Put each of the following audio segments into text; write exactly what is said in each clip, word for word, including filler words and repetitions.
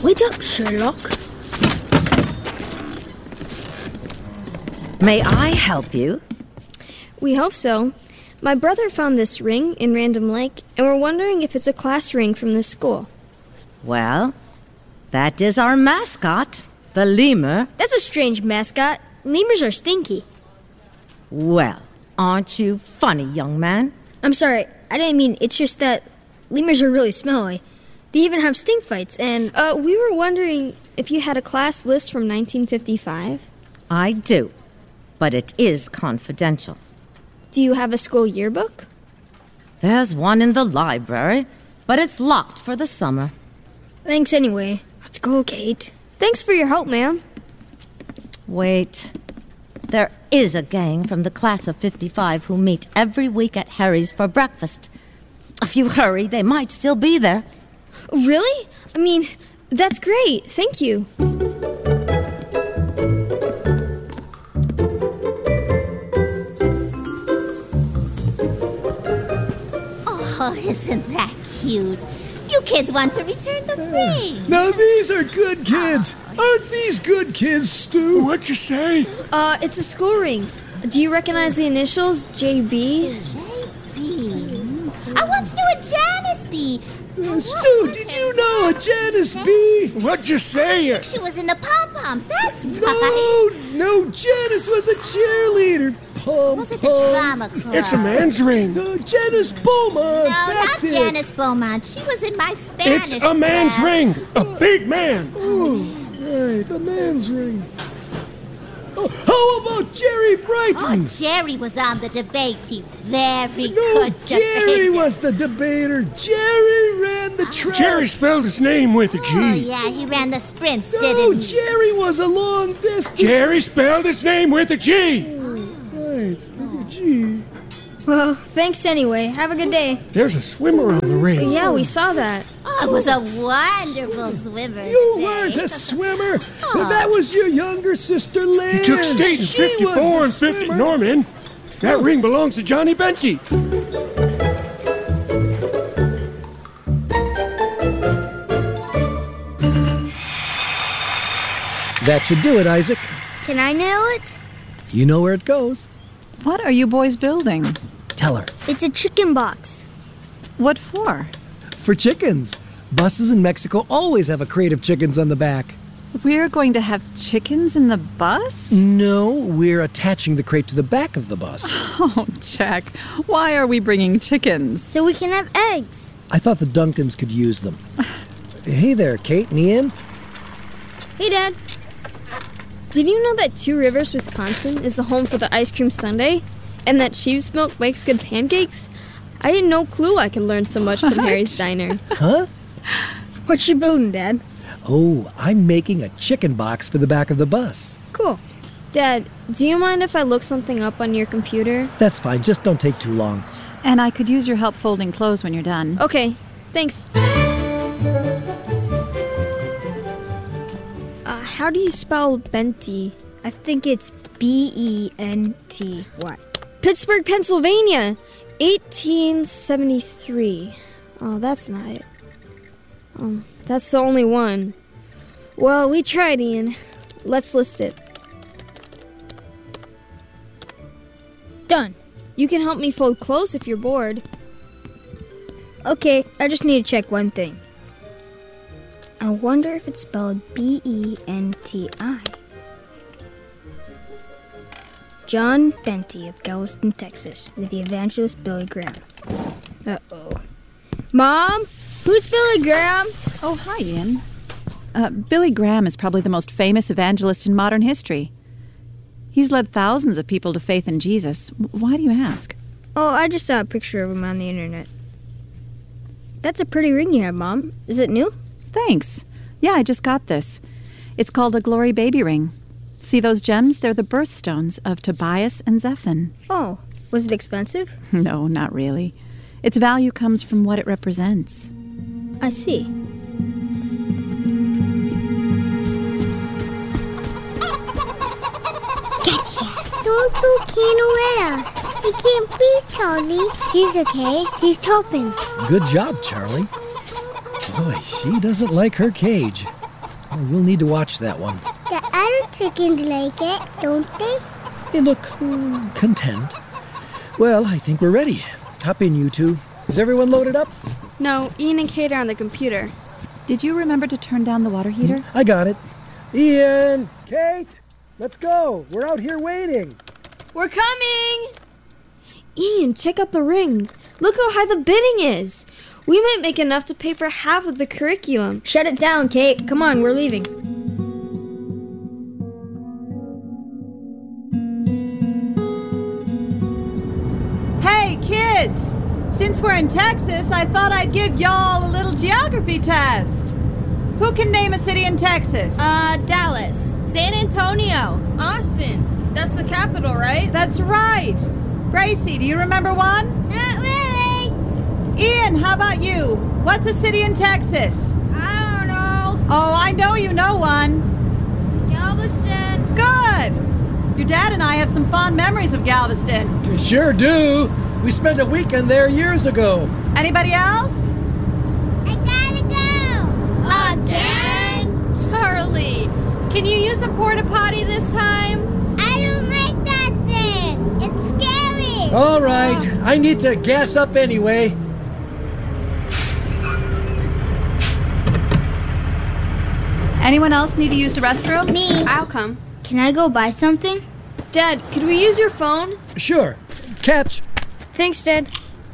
Wait up, Sherlock. May I help you? We hope so. My brother found this ring in Random Lake, and we're wondering if it's a class ring from this school. Well, that is our mascot, the lemur. That's a strange mascot. Lemurs are stinky. Well, aren't you funny, young man? I'm sorry, I didn't mean, it's just that lemurs are really smelly. They even have stink fights, and... Uh, we were wondering if you had a class list from nineteen fifty-five? I do, but it is confidential. Do you have a school yearbook? There's one in the library, but it's locked for the summer. Thanks anyway. Let's go, Kate. Thanks for your help, ma'am. Wait. There is a gang from the class of fifty-five who meet every week at Harry's for breakfast. If you hurry, they might still be there. Really? I mean, that's great. Thank you. Oh, isn't that cute? You kids want to return the ring. Now these are good kids. Aren't these good kids, Stu? What'd you say? Uh, it's a school ring. Do you recognize the initials? J B? J B. I once knew a Janice B. Uh, Stu, did you know a Janice B? What'd you say? She was in the pom-poms, that's No, right. no, Janice was a cheerleader. Pom Was it the drama club? It's a man's ring. Uh, Janice Beaumont. No, that's not it. Janice Beaumont. She was in my Spanish It's a man's class. ring. A big man. Oh, right, a man's ring. Oh, how about Jerry Brighton? Oh, Jerry was on the debate team. Very no, good Jerry debater. was the debater. Jerry ran the track. Jerry spelled his name with a G. Oh, yeah, he ran the sprints, No, didn't he? Jerry was a long distance. Jerry spelled his name with a G. Right, with a G. Well, thanks anyway. Have a good day. There's a swimmer on the ring. Yeah, we saw that. Oh, it was a wonderful swimmer. You today. weren't a swimmer. That was your younger sister, Liz. He took state in She was fifty-four the and fifty. swimmer. Norman, that ring belongs to Johnny Benty. That should do it, Isaac. Can I nail it? You know where it goes. What are you boys building? Tell her. It's a chicken box. What for? For chickens. Buses in Mexico always have a crate of chickens on the back. We're going to have chickens in the bus? No, we're attaching the crate to the back of the bus. Oh, Jack, why are we bringing chickens? So we can have eggs. I thought the Duncans could use them. Hey there, Kate and Ian. Hey, Dad. Did you know that Two Rivers, Wisconsin is the home for the ice cream sundae? And that sheep's milk makes good pancakes? I had no clue I could learn so much from Harry's Diner. Huh? What's you building, Dad? Oh, I'm making a chicken box for the back of the bus. Cool. Dad, do you mind if I look something up on your computer? That's fine, just don't take too long. And I could use your help folding clothes when you're done. Okay, thanks. Uh, how do you spell Benty? I think it's B E N T Y. Pittsburgh, Pennsylvania, eighteen seventy-three. Oh, that's not it. Um, that's the only one. Well, we tried, Ian. Let's list it. Done. You can help me fold clothes if you're bored. Okay, I just need to check one thing. I wonder if it's spelled B E N T I. John Benty of Galveston, Texas, with the evangelist Billy Graham. Uh-oh. Mom? Who's Billy Graham? Oh, hi, Ian. Uh, Billy Graham is probably the most famous evangelist in modern history. He's led thousands of people to faith in Jesus. Why do you ask? Oh, I just saw a picture of him on the internet. That's a pretty ring you have, Mom. Is it new? Thanks. Yeah, I just got this. It's called a Glory Baby Ring. See those gems? They're the birthstones of Tobias and Zephon. Oh, was it expensive? No, not really. Its value comes from what it represents. I see. Don't you Canuetta. She can't breathe, Charlie. She's okay. She's hoping. Good job, Charlie. Boy, she doesn't like her cage. You'll need to watch that one. The other chickens like it, don't they? They look mm, content. Well, I think we're ready. Hop in, you two. Is everyone loaded up? No, Ian and Kate are on the computer. Did you remember to turn down the water heater? I got it. Ian! Kate! Let's go. We're out here waiting. We're coming! Ian, check out the ring. Look how high the bidding is. We might make enough to pay for half of the curriculum. Shut it down, Kate. Come on, we're leaving. Hey, kids! Since we're in Texas, I thought I'd give y'all a little geography test. Who can name a city in Texas? Uh, Dallas. San Antonio. Austin. That's the capital, right? That's right. Gracie, do you remember one? Not really. Ian, how about you? What's a city in Texas? I don't know. Oh, I know you know one. Galveston. Good. Your dad and I have some fond memories of Galveston. You sure do. We spent a weekend there years ago. Anybody else? I gotta go. Again? Charlie, can you use the porta potty this time? I don't like that thing. It's scary. All right. I need to gas up anyway. Anyone else need to use the restroom? Me. I'll come. Can I go buy something? Dad, could we use your phone? Sure. Catch. Thanks, Dad.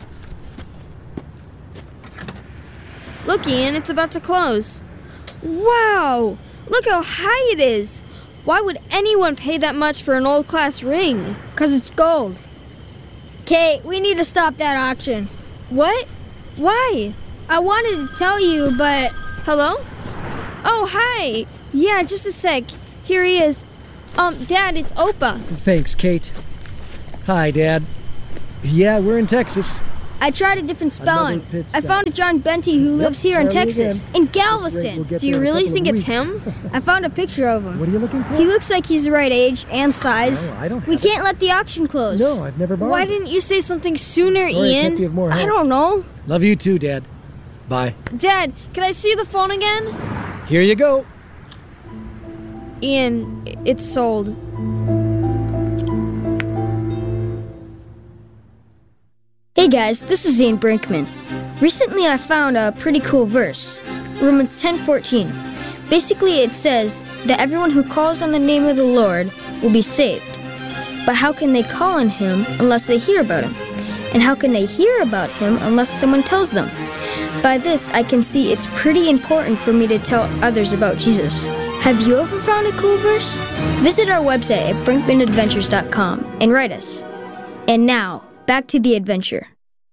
Look, Ian, it's about to close. Wow! Look how high it is. Why would anyone pay that much for an old class ring? Because it's gold. Kate, we need to stop that auction. What? Why? I wanted to tell you, but... Hello? Oh, hi. Yeah, just a sec. Here he is. Um, Dad, it's Opa. Thanks, Kate. Hi, Dad. Yeah, we're in Texas. I tried a different spelling. Another pit I stop. found a John Benty who Yep, lives here in Charlie Texas, again. in This rate Galveston. will get Do you there in a really couple think of it's weeks. him? I found a picture of him. What are you looking for? He looks like he's the right age and size. No, I don't we have it. can't let the auction close. No, I've never borrowed Why it. didn't you say something sooner, Sorry, I can't Ian? give more I help. don't know. Love you too, Dad. Bye. Dad, can I see the phone again? Here you go. Ian, i- it's sold. Hey guys, this is Ian Brinkman. Recently I found a pretty cool verse. Romans ten fourteen. Basically it says that everyone who calls on the name of the Lord will be saved. But how can they call on him unless they hear about him? And how can they hear about him unless someone tells them? By this I can see it's pretty important for me to tell others about Jesus. Have you ever found a cool verse? Visit our website at brinkman adventures dot com and write us. And now, back to the adventure.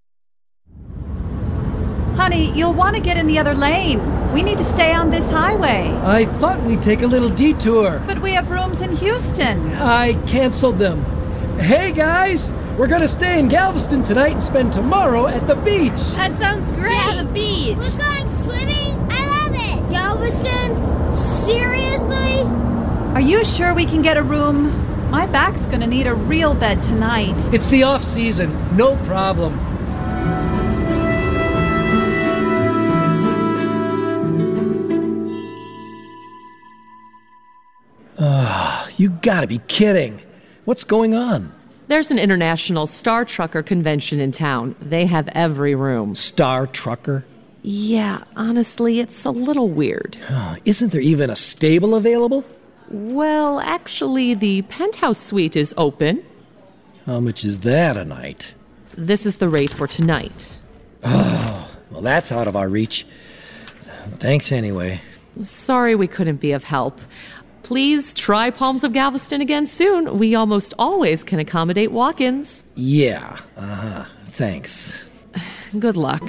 Honey, you'll want to get in the other lane. We need to stay on this highway. I thought we'd take a little detour. But we have rooms in Houston. I canceled them. Hey, guys! We're gonna stay in Galveston tonight and spend tomorrow at the beach. That sounds great. Yeah, the beach. We're going swimming. I love it. Galveston? Seriously? Are you sure we can get a room? My back's gonna need a real bed tonight. It's the off season. No problem. Ah, you gotta be kidding. What's going on? There's an international Star Trucker convention in town. They have every room. Star Trucker? Yeah, honestly, it's a little weird. Oh, isn't there even a stable available? Well, actually, the penthouse suite is open. How much is that a night? This is the rate for tonight. Oh, well, that's out of our reach. Thanks anyway. Sorry we couldn't be of help. Please try Palms of Galveston again soon. We almost always can accommodate walk-ins. Yeah, uh-huh. Thanks. Good luck.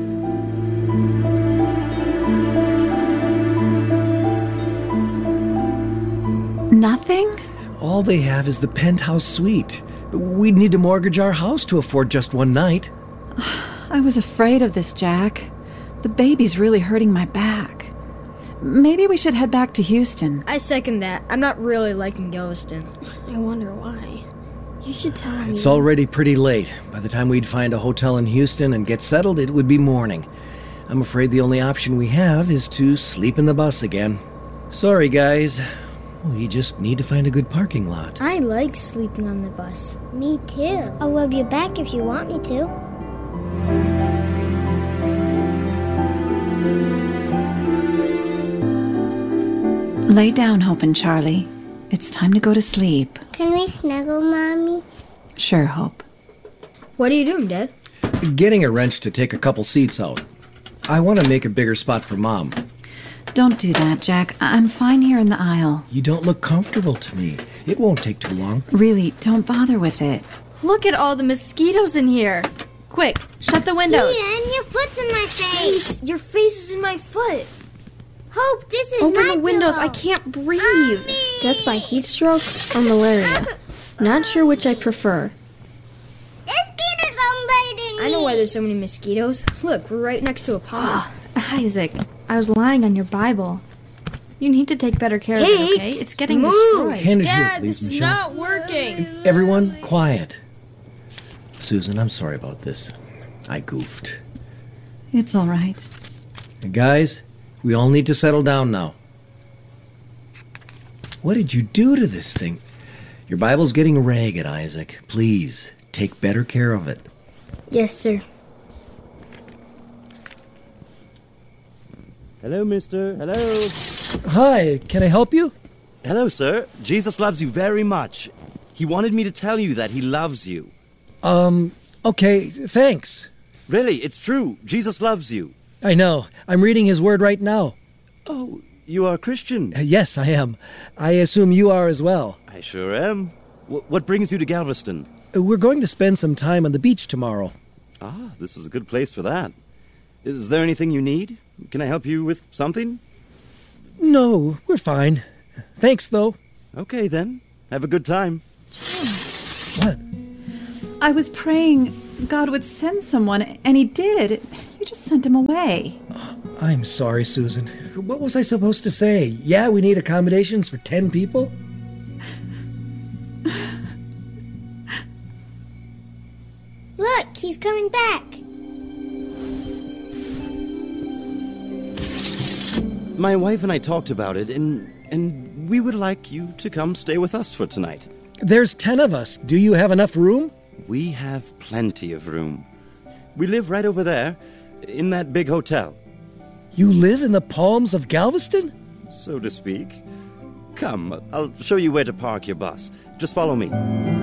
Nothing? All they have is the penthouse suite. We'd need to mortgage our house to afford just one night. I was afraid of this, Jack. The baby's really hurting my back. Maybe we should head back to Houston. I second that. I'm not really liking Galveston. I wonder why. You should tell me. It's already pretty late. By the time we'd find a hotel in Houston and get settled, it would be morning. I'm afraid the only option we have is to sleep in the bus again. Sorry, guys. We just need to find a good parking lot. I like sleeping on the bus. Me too. I'll rub your back if you want me to. Lay down, Hope and Charlie. It's time to go to sleep. Can we snuggle, Mommy? Sure, Hope. What are you doing, Dad? Getting a wrench to take a couple seats out. I want to make a bigger spot for Mom. Don't do that, Jack. I'm fine here in the aisle. You don't look comfortable to me. It won't take too long. Really, don't bother with it. Look at all the mosquitoes in here. Quick, shut the windows. Ian, your foot's in my face. Your face is in my foot. Hope, this is Open my the windows. pillow. I can't breathe. Death by heat stroke or malaria. Not sure which I prefer. Mosquitoes are biting me. I know why there's so many mosquitoes. Look, we're right next to a pond. Isaac, I was lying on your Bible. You need to take better care of it, okay? Kate, It's getting move. destroyed. Hand it here, Dad, please, this is Michelle. not working. Everyone, quiet. Susan, I'm sorry about this. I goofed. It's all right. Guys, we all need to settle down now. What did you do to this thing? Your Bible's getting ragged, Isaac. Please, take better care of it. Yes, sir. Hello, mister. Hello. Hi, can I help you? Hello, sir. Jesus loves you very much. He wanted me to tell you that he loves you. Um, okay, thanks. Really, it's true. Jesus loves you. I know. I'm reading his word right now. Oh, you are a Christian? Uh, yes, I am. I assume you are as well. I sure am. W- what brings you to Galveston? Uh, We're going to spend some time on the beach tomorrow. Ah, this is a good place for that. Is there anything you need? Can I help you with something? No, we're fine. Thanks, though. Okay, then. Have a good time. What? I was praying God would send someone, and he did. You just sent him away. I'm sorry, Susan. What was I supposed to say? Yeah, we need accommodations for ten people? Look, he's coming back. My wife and I talked about it, and and we would like you to come stay with us for tonight. There's ten of us. Do you have enough room? We have plenty of room. We live right over there, in that big hotel. You live in the Palms of Galveston? So to speak. Come, I'll show you where to park your bus. Just follow me.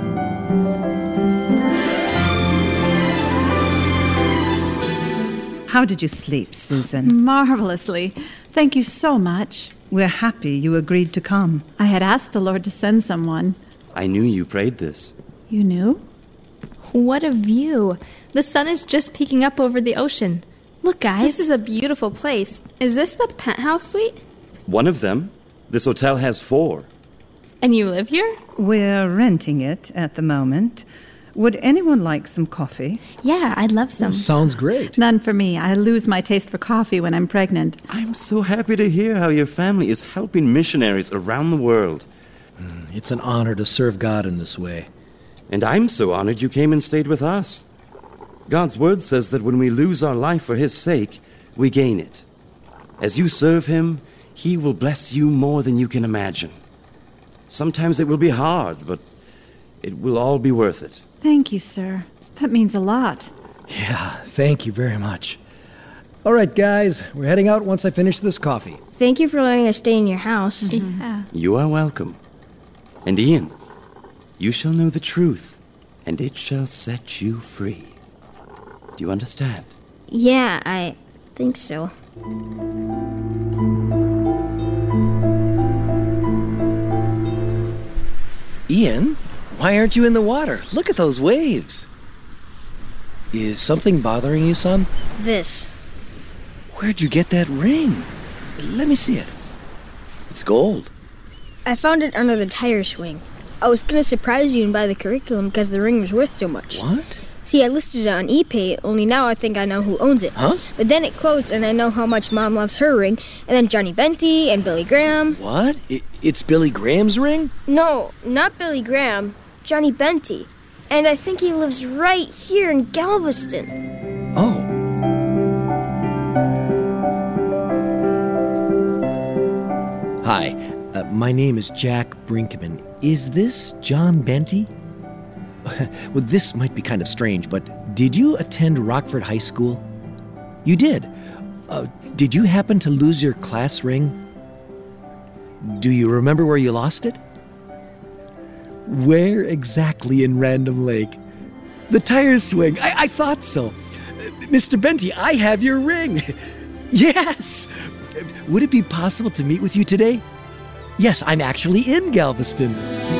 How did you sleep, Susan? Marvelously. Thank you so much. We're happy you agreed to come. I had asked the Lord to send someone. I knew you prayed this. You knew? What a view. The sun is just peeking up over the ocean. Look, guys. This is a beautiful place. Is this the penthouse suite? One of them. This hotel has four. And you live here? We're renting it at the moment. Would anyone like some coffee? Yeah, I'd love some. Sounds great. None for me. I lose my taste for coffee when I'm pregnant. I'm so happy to hear how your family is helping missionaries around the world. It's an honor to serve God in this way. And I'm so honored you came and stayed with us. God's word says that when we lose our life for his sake, we gain it. As you serve him, he will bless you more than you can imagine. Sometimes it will be hard, but it will all be worth it. Thank you, sir. That means a lot. Yeah, thank you very much. All right, guys, we're heading out once I finish this coffee. Thank you for letting us stay in your house. Mm-hmm. Yeah. You are welcome. And Ian, you shall know the truth, and it shall set you free. Do you understand? Yeah, I think so. Ian, why aren't you in the water? Look at those waves. Is something bothering you, son? This. Where'd you get that ring? Let me see it. It's gold. I found it under the tire swing. I was gonna surprise you and buy the curriculum because the ring was worth so much. What? See, I listed it on ePay, only now I think I know who owns it. Huh? But then it closed and I know how much Mom loves her ring, and then Johnny Benty and Billy Graham. What? It, it's Billy Graham's ring? No, not Billy Graham. Johnny Benty. And I think he lives right here in Galveston. Oh. Hi, uh, my name is Jack Brinkman. Is this John Benty? Well, this might be kind of strange, but did you attend Rockford High School? You did. Uh, did you happen to lose your class ring? Do you remember where you lost it? Where exactly in Random Lake? The tire swing. I, I thought so. Mister Benty, I have your ring. Yes. Would it be possible to meet with you today? Yes, I'm actually in Galveston.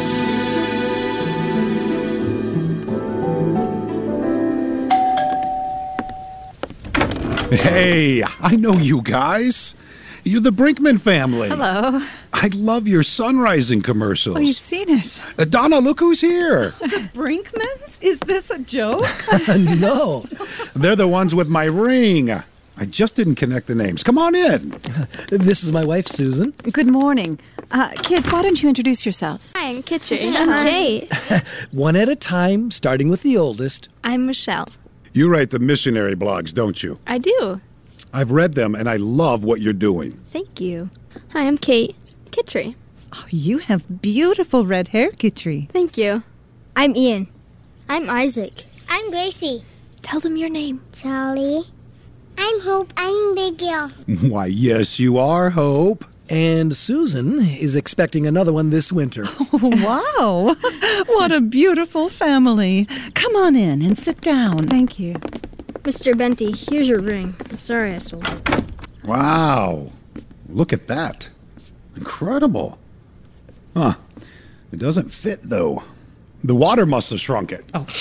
Hey, I know you guys. You're the Brinkman family. Hello. I love your sunrising commercials. Oh, you've seen it. Uh, Donna, look who's here. The Brinkmans? Is this a joke? No. They're the ones with my ring. I just didn't connect the names. Come on in. This is my wife, Susan. Good morning. Uh, kids, why don't you introduce yourselves? Hi, I'm Kitchi. I'm Kate. One at a time, starting with the oldest. I'm Michelle. You write the missionary blogs, don't you? I do. I've read them, and I love what you're doing. Thank you. Hi, I'm Kate. Kitri. Oh, you have beautiful red hair, Kitri. Thank you. I'm Ian. I'm Isaac. I'm Gracie. Tell them your name. Charlie. I'm Hope. I'm Big Girl. Why, yes, you are, Hope. And Susan is expecting another one this winter. Wow. What a beautiful family. Come on in and sit down. Thank you. Mister Benty, here's your ring. I'm sorry I sold it. Wow. Look at that. Incredible. Huh. It doesn't fit, though. The water must have shrunk it. Oh,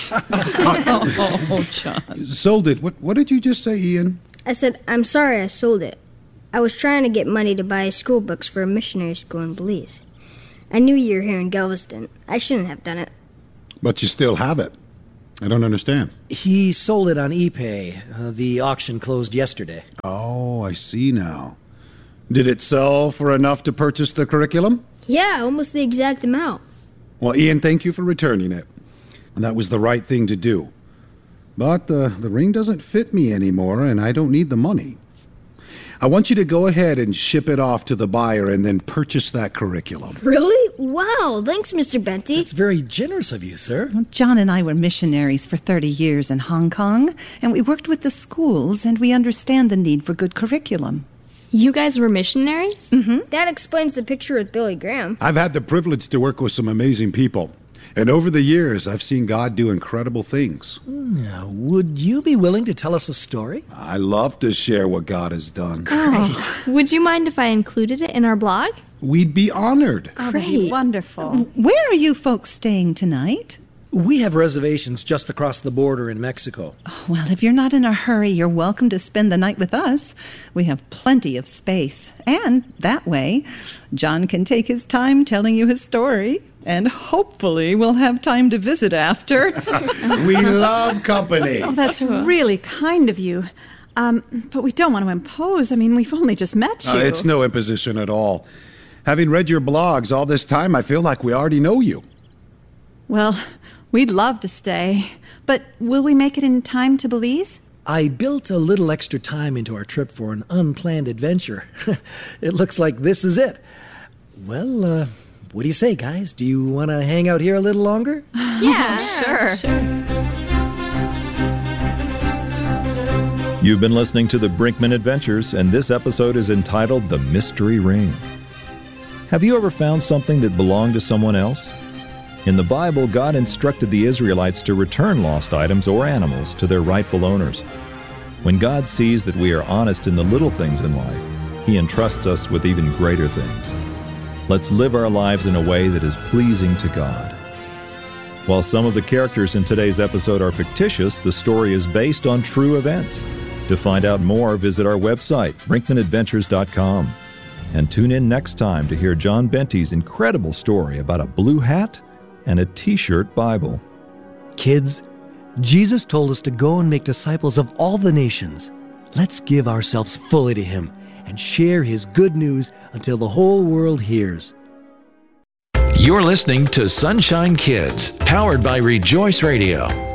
oh John. Sold it. What, what did you just say, Ian? I said, I'm sorry I sold it. I was trying to get money to buy school books for a missionary school in Belize. I knew you were here in Galveston. I shouldn't have done it. But you still have it. I don't understand. He sold it on ePay. Uh, the auction closed yesterday. Oh, I see now. Did it sell for enough to purchase the curriculum? Yeah, almost the exact amount. Well, Ian, thank you for returning it. And that was the right thing to do. But uh, the ring doesn't fit me anymore, and I don't need the money. I want you to go ahead and ship it off to the buyer and then purchase that curriculum. Really? Wow, thanks, Mister Benty. That's very generous of you, sir. Well, John and I were missionaries for thirty years in Hong Kong, and we worked with the schools, and we understand the need for good curriculum. You guys were missionaries? Mm-hmm. That explains the picture with Billy Graham. I've had the privilege to work with some amazing people. And over the years, I've seen God do incredible things. Now, would you be willing to tell us a story? I love to share what God has done. Oh, would you mind if I included it in our blog? We'd be honored. Oh, great. Wonderful. Where are you folks staying tonight? We have reservations just across the border in Mexico. Oh, well, if you're not in a hurry, you're welcome to spend the night with us. We have plenty of space. And that way, John can take his time telling you his story. And hopefully we'll have time to visit after. We love company. Oh, that's really kind of you. Um, but we don't want to impose. I mean, we've only just met you. Uh, it's no imposition at all. Having read your blogs all this time, I feel like we already know you. Well, we'd love to stay. But will we make it in time to Belize? I built a little extra time into our trip for an unplanned adventure. It looks like this is it. Well, uh... what do you say, guys? Do you want to hang out here a little longer? Yeah, yeah, sure. sure. You've been listening to the Brinkman Adventures, and this episode is entitled The Mystery Ring. Have you ever found something that belonged to someone else? In the Bible, God instructed the Israelites to return lost items or animals to their rightful owners. When God sees that we are honest in the little things in life, He entrusts us with even greater things. Let's live our lives in a way that is pleasing to God. While some of the characters in today's episode are fictitious, the story is based on true events. To find out more, visit our website, brinkman adventures dot com. And tune in next time to hear John Benty's incredible story about a blue hat and a T-shirt Bible. Kids, Jesus told us to go and make disciples of all the nations. Let's give ourselves fully to Him and share His good news until the whole world hears. You're listening to Sunshine Kids, powered by Rejoice Radio.